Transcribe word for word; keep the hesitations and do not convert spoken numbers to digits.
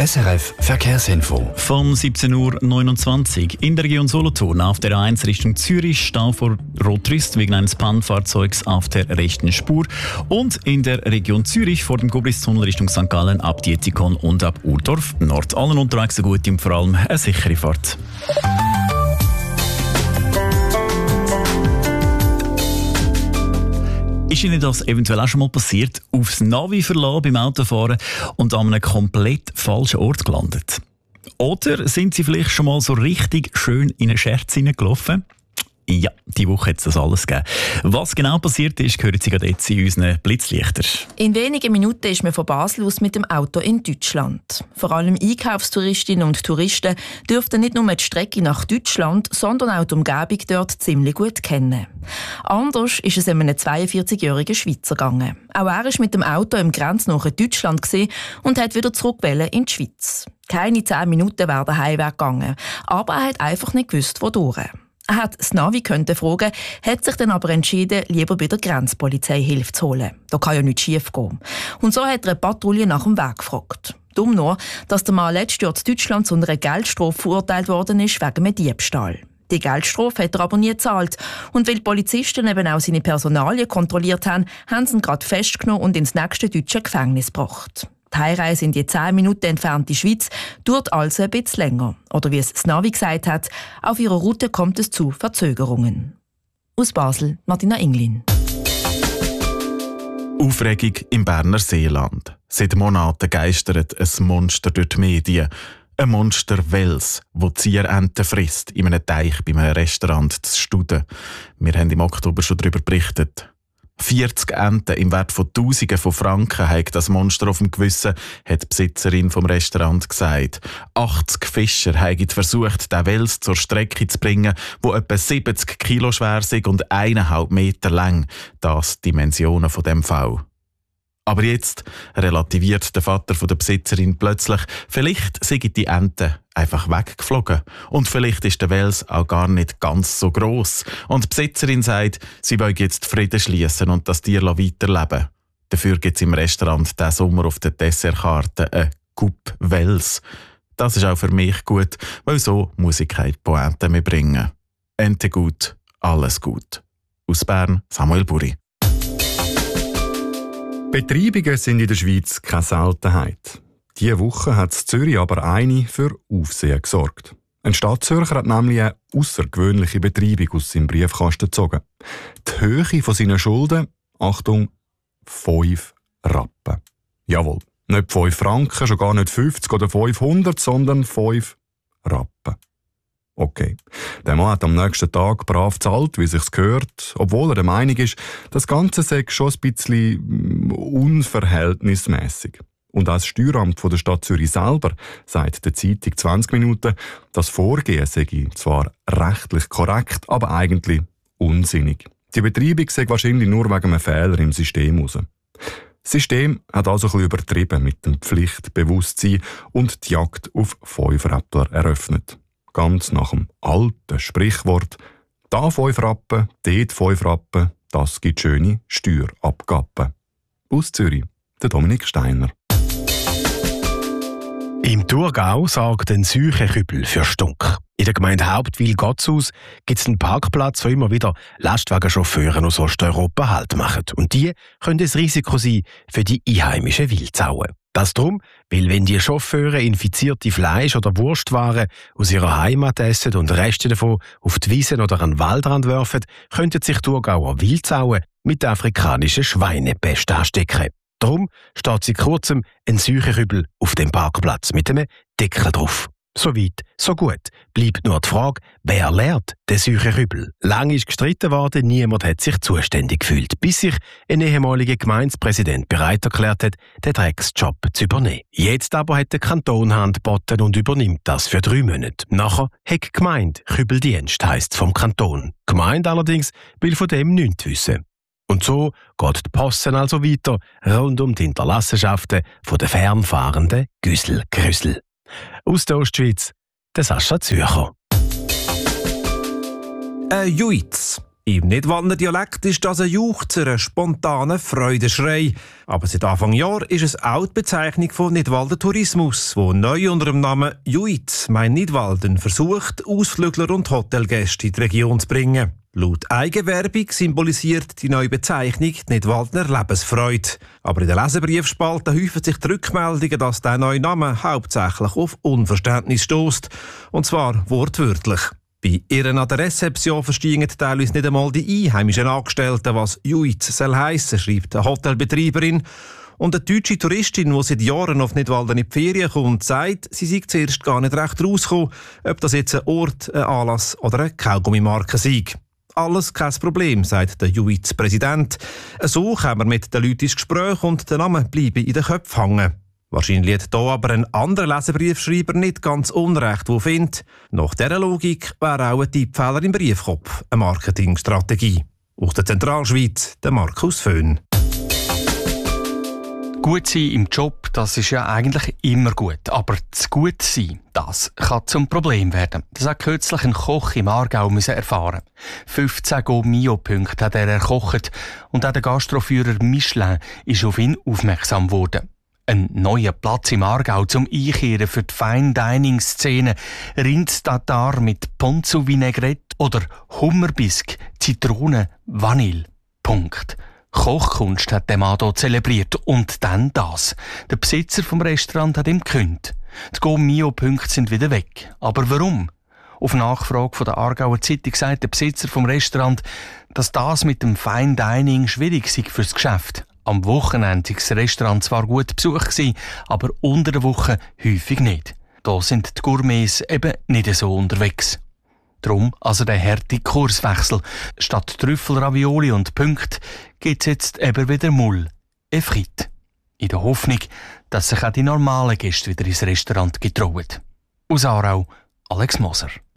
S R F Verkehrsinfo. Von siebzehn Uhr neunundzwanzig in der Region Solothurn auf der A eins Richtung Zürich Stau vor Rotrist wegen eines Pannenfahrzeugs auf der rechten Spur und in der Region Zürich vor dem Gobristunnel Richtung Sankt Gallen ab Dietikon und ab Urdorf Nord. Allen unterwegs eine gute und vor allem eine sichere Fahrt. Ist Ihnen das eventuell auch schon mal passiert? Aufs Navi verlassen beim Autofahren und an einem komplett falschen Ort gelandet? Oder sind Sie vielleicht schon mal so richtig schön in einen Scherz hineingelaufen? Ja, diese Woche hat es das alles gegeben. Was genau passiert ist, hören Sie gerade jetzt in unseren Blitzlichtern. In wenigen Minuten ist man von Basel aus mit dem Auto in Deutschland. Vor allem Einkaufstouristinnen und Touristen dürften nicht nur die Strecke nach Deutschland, sondern auch die Umgebung dort ziemlich gut kennen. Anders ist es einem zweiundvierzigjährigen Schweizer gegangen. Auch er war mit dem Auto im grenznahen Deutschland und hat wieder zurück in die Schweiz. Keine zehn Minuten wäre der Heimweg gegangen, aber er hat einfach nicht gewusst, wodurch. Er hat das Navi könnte fragen, hat sich dann aber entschieden, lieber bei der Grenzpolizei Hilfe zu holen. Da kann ja nichts schief gehen. Und so hat er eine Patrouille nach dem Weg gefragt. Dumm nur, dass der Mann letztes Jahr in Deutschland zu einer Geldstrafe verurteilt worden ist wegen einem Diebstahl. Die Geldstrafe hat er aber nie gezahlt. Und weil die Polizisten eben auch seine Personalien kontrolliert haben, haben sie ihn gerade festgenommen und ins nächste deutsche Gefängnis gebracht. Die Heimreise in die zehn Minuten entfernte Schweiz dauert also ein bisschen länger. Oder wie es das Navi gesagt hat, auf ihrer Route kommt es zu Verzögerungen. Aus Basel, Martina Inglin. Aufregung im Berner Seeland. Seit Monaten geistert ein Monster durch die Medien. Ein Monster Wels, das Zierenten frisst in einem Teich bei einem Restaurant zu Studen. Wir haben im Oktober schon darüber berichtet. vierzig Enten im Wert von Tausenden von Franken hat das Monster auf dem Gewissen, hat die Besitzerin vom Restaurant gesagt. achtzig Fischer haben versucht, den Wels zur Strecke zu bringen, wo etwa siebzig Kilo schwer ist und eineinhalb Meter lang. Das die Dimensionen von dem Fall. Aber jetzt relativiert der Vater der Besitzerin plötzlich, vielleicht sind die Enten einfach weggeflogen. Und vielleicht ist der Wels auch gar nicht ganz so gross. Und die Besitzerin sagt, sie wollen jetzt Frieden schließen und das Tier weiterleben. Dafür gibt es im Restaurant diesen Sommer auf der Dessertkarte eine Coupe Wels. Das ist auch für mich gut, weil so muss ich keine Pointe mehr bringen. Ente gut, alles gut. Aus Bern, Samuel Buri. Betreibungen sind in der Schweiz keine Seltenheit. Diese Woche hat Zürich aber eine für Aufsehen gesorgt. Ein Stadtzürcher hat nämlich eine außergewöhnliche Betreibung aus seinem Briefkasten gezogen. Die Höhe von seinen Schulden, Achtung, fünf Rappen. Jawohl, nicht fünf Franken, schon gar nicht fünfzig oder fünfhundert, sondern fünf Rappen. Okay. Der Mann hat am nächsten Tag brav gezahlt, wie sich's gehört, obwohl er der Meinung ist, das Ganze sei schon ein bisschen unverhältnismäßig. Und als Steueramt von der Stadt Zürich selber sagt der Zeitung zwanzig Minuten, das Vorgehen sei zwar rechtlich korrekt, aber eigentlich unsinnig. Die Betreibung sei wahrscheinlich nur wegen einem Fehler im System raus. Das System hat also ein bisschen übertrieben mit dem Pflichtbewusstsein und die Jagd auf Fünfräppler eröffnet. Ganz nach dem alten Sprichwort, da fünf Rappen, dort fünf Rappen, das gibt schöne Steuerabgaben. Aus Zürich, der Dominik Steiner. Im Thurgau sorgt ein Seuchenkübel für Stunk. In der Gemeinde Hauptwil-Gottshaus gibt es einen Parkplatz, wo immer wieder Lastwagenchauffeure aus Osteuropa Halt machen. Und die können ein Risiko sein für die einheimischen Wildsauen. Das darum, weil wenn die Chauffeure infizierte Fleisch- oder Wurstwaren aus ihrer Heimat essen und Reste davon auf die Wiesen oder an den Waldrand werfen, könnten sich Thurgauer Wildsauen mit der afrikanischen Schweinepest anstecken. Darum steht seit kurzem ein Seuchenkübel auf dem Parkplatz mit einem Deckel drauf. So weit, so gut. Bleibt nur die Frage, wer leert den Seuchenkübel? Lange ist gestritten worden, niemand hat sich zuständig gefühlt, bis sich ein ehemaliger Gemeindepräsident bereit erklärt hat, den Drecksjob zu übernehmen. Jetzt aber hat der Kanton Hand geboten und übernimmt das für drei Monate. Nachher hat die Gemeinde Kübeldienst, heisst vom Kanton. Die Gemeinde allerdings will von dem nichts wissen. Und so geht die Posten also weiter rund um die Hinterlassenschaften der fernfahrenden Güssel-Grüssel. Aus der Ostschweiz, der Sascha Zürcher. Ein Juiz. Im Nidwalder Dialekt ist das ein Juchzer, ein spontaner Freudenschrei. Aber seit Anfang Jahr ist es auch die Bezeichnung von Nidwalder Tourismus, wo neu unter dem Namen «Juit, mein Nidwalden» versucht, Ausflügler und Hotelgäste in die Region zu bringen. Laut Eigenwerbung symbolisiert die neue Bezeichnung die Nidwaldner Lebensfreude. Aber in der Leserbriefspalte häufen sich die Rückmeldungen, dass der neue Name hauptsächlich auf Unverständnis stößt. Und zwar wortwörtlich. Bei ihren an der Rezeption verstehen teilweise nicht einmal die einheimischen Angestellten, was «Juit» soll heissen, schreibt eine Hotelbetreiberin. Und eine deutsche Touristin, die seit Jahren auf Nidwalden in die Ferien kommt, sagt, sie sei zuerst gar nicht recht rausgekommen, ob das jetzt ein Ort, ein Anlass oder eine Kaugummimarke sei. Alles kein Problem, sagt der Juit-Präsident. So kommen wir mit den Leuten ins Gespräch und der Name bleibe in den Köpfen hängen. Wahrscheinlich hat hier aber ein anderer Leserbriefschreiber nicht ganz unrecht, der findet, nach dieser Logik wäre auch ein Tippfehler im Briefkopf eine Marketingstrategie. Aus der Zentralschweiz, der Markus Föhn. Gut sein im Job, das ist ja eigentlich immer gut. Aber zu gut sein, das kann zum Problem werden. Das hat kürzlich ein Koch im Aargau erfahren. fünfzehn Go-Mio-Punkte hat er erkocht und auch der Gastroführer Michelin ist auf ihn aufmerksam geworden. Ein neuer Platz im Aargau zum Einkehren für die Fine-Dining-Szene. Rindstatar mit Ponzu Vinaigrette oder Hummerbisk, Zitrone, Vanille. Punkt. Kochkunst hat der Mann hier zelebriert. Und dann das. Der Besitzer vom Restaurant hat ihm gekündigt. Die Go-Mio-Punkte sind wieder weg. Aber warum? Auf Nachfrage von der Aargauer Zeitung sagt der Besitzer vom Restaurant, dass das mit dem Fine Dining schwierig sei fürs Geschäft. Am Wochenende war das Restaurant zwar gut besucht, aber unter der Woche häufig nicht. Da sind die Gourmets eben nicht so unterwegs. Darum also der harte Kurswechsel. Statt Trüffel, Ravioli und Punkte gibt es jetzt eben wieder Moule et Frites. In der Hoffnung, dass sich auch die normalen Gäste wieder ins Restaurant getrauen. Aus Aarau, Alex Moser.